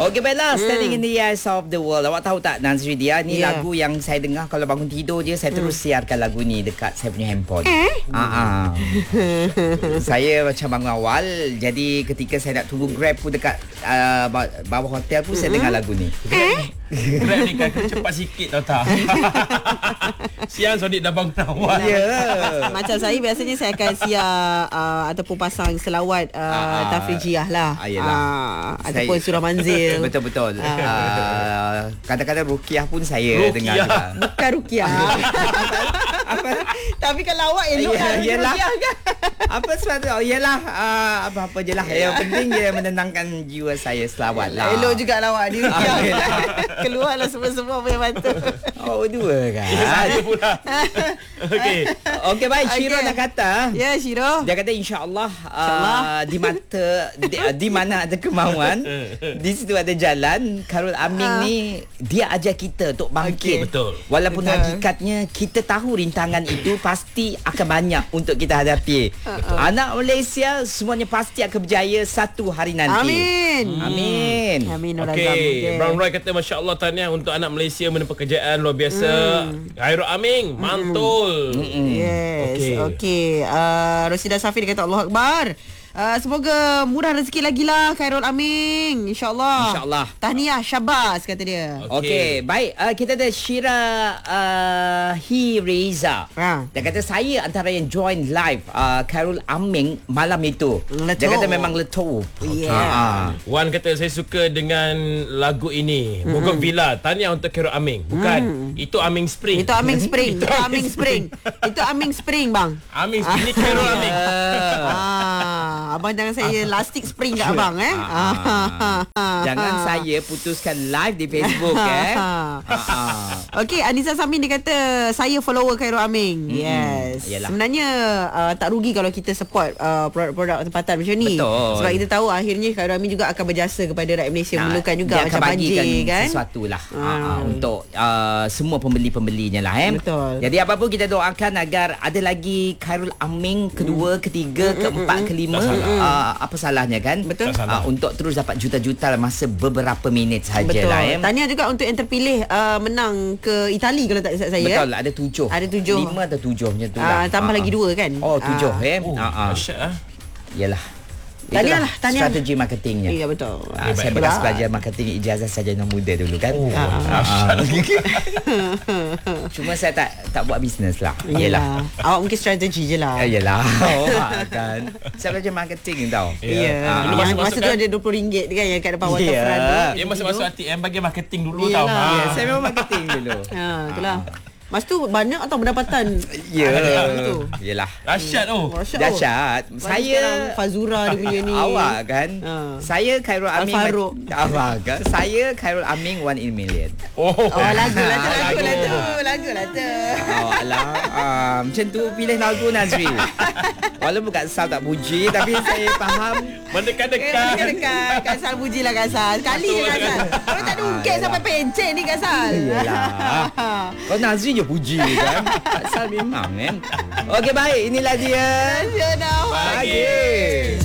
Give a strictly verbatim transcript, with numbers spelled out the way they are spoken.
Okey baiklah, hmm. Standing in the Eyes of the World. Awak tahu tak Nazri dia, ni yeah. lagu yang saya dengar kalau bangun tidur je, saya terus hmm. siarkan lagu ni dekat saya punya handphone. Eh? Ah, ah. Saya macam bangun awal, jadi ketika saya nak tunggu Grab pun dekat uh, bawah hotel pun hmm. saya dengar lagu ni. Eh? Grab ni kan cepat sikit tau tak? Siang Sodik dah bangun awal. Ya. Yeah. Macam saya biasanya saya akan siar uh, ataupun pasang selawat uh, ah, tafrijiah lah. Ah, uh, ataupun surah manzil. Betul-betul. Ah. Uh, kadang-kadang ruqyah pun saya Ruqyah. dengar juga. Bukan ruqyah. Apa? Tapi kalau awak elok ya, kan ruqyah kan. Apa sebab oh, yalah uh, apa-apa je lah. Yang penting dia menenangkan jiwa saya, selawat lah. Elok juga lah awak di ruqyah. Keluarlah semua-semua punya mata. Oh, dua kan? Ya, saya pula. Okey. Okey, baik. Syiro okay. dah kata. Ya, Syiro. Dia kata insya-Allah Insya uh, di mata di, di mana ada kemauan, di situ ada jalan. Khairul Aming uh. ni dia ajar kita untuk bangkit. Okay. Betul. Walaupun Betul. hakikatnya kita tahu rintangan itu pasti akan banyak untuk kita hadapi. Betul. Anak Malaysia semuanya pasti akan berjaya satu hari nanti. Amin. Hmm. Amin. Amin. Okey, okay. Brown Roy kata masya-Allah, tahniah untuk anak Malaysia menempuh pekerjaan luar biasa. Hmm. Khairul Aming, mantul. Hmm. Yes. Okey. Okey. Okay. Uh, Rosida Safi dia kata Allah Akbar. Uh, semoga murah rezeki lagi lah Khairul Aming, InsyaAllah. InsyaAllah. Tahniah, syabas kata dia. Okey, okay, baik. Uh, kita ada Syira uh, Hireza. Ha. Dia kata saya antara yang join live uh, Khairul Aming malam itu. Letup. Dia kata memang letup. Yeah. Ha. Wan kata saya suka dengan lagu ini. Bogor mm-hmm. Villa. Tahniah untuk Khairul Aming. Bukan. Mm. Itu Aming Spring. Itu Aming Spring. Itu Aming Spring. Itu Aming Spring bang. Aming Spring ni Khairul Aming. Ah. Abang jangan saya lastik spring kat abang eh. Ah, ah. Jangan saya putuskan live di Facebook eh. Okey, Anissa Samin dia kata saya follower Khairul Aming. Mm-hmm. Yes. Yalah. Sebenarnya uh, tak rugi kalau kita support uh, produk-produk tempatan macam ni. Betul. Sebab kita tahu akhirnya Khairul Aming juga akan berjasa kepada rakyat Malaysia, nah, memerlukan juga dia macam banjir kan. Sesuatu lah Hmm. uh, untuk uh, semua pembeli-pembelinya lah eh. Betul. Jadi apa pun kita doakan agar ada lagi Khairul Aming kedua, mm. ketiga, mm, keempat, mm, kelima. Uh, apa salahnya kan? Betul. Uh, untuk terus dapat juta-juta masa beberapa minit Betul. sajalah eh. Tahniah juga untuk yang terpilih uh, menang ke Itali kalau tak silap saya. Betul, eh? ada tujuh. Ada tujuh. Lima atau tujuh macam tu uh, lah. Tambah uh, lagi dua kan? Oh, tujuh uh. eh. Oh, uh, dahsyat ah. Yalah. Tahniah lah, tahniah. Strategi marketingnya. Ya, betul. Uh, saya baik. bekas belajar marketing ijazah sarjana muda dulu kan. Oh, uh, dahsyat. Cuma saya tak tak buat bisnes lah. Yelah. Awak mungkin strategi je lah. Ya, yelah. Oh, kan. Saya belajar marketing tau. Ya. Yeah. Ah. Dulu masa, masa tu ada dua puluh ringgit kan yang kat depan Yeah. waterfront tu. Dia masuk-masuk A T M bagi marketing dulu Yelah. tau. Ya, saya memang marketing dulu. Ha, itulah. Masa tu banyak atau pendapatan? Ya. Betul. Yelah. Dahsyat tu. Dahsyat. Saya Saya Fazura dia punya ni. Awak kan. Ha. Saya Khairul Aming. Al-Faruq. Awak kan. Saya Khairul Aming one in million. Oh, Oh, lagu lah tu, lagu Lagu. lah tu, lagu lah tu. Awak lah. Ah, macam tu pilih lagu Nazri. Walaupun Kak Sal tak puji, tapi saya faham. mendekat-dekat. Dekat Kak Sal puji lah Kak Sal. Sekali je Kak Sal. Kalau tak ada ungkit sampai pencet ni Kak Sal. Yelah. Kau Nazri je puji kan. Kak Sal memang kan. Okey baik, inilah dia. Ya dah. Pagi.